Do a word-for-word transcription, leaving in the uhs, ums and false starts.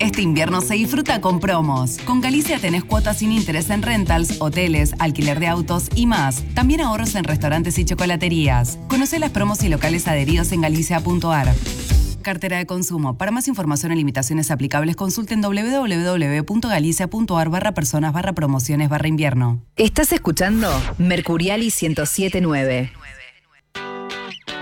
Este invierno se disfruta con promos. Con Galicia tenés cuotas sin interés en rentals, hoteles, alquiler de autos y más. También ahorros en restaurantes y chocolaterías. Conocé las promos y locales adheridos en galicia punto a r. Cartera de consumo. Para más información y limitaciones aplicables, consulten doble u doble u doble u punto galicia punto a r barra personas barra promociones barra invierno. Estás escuchando Mercuriali ciento siete punto nueve.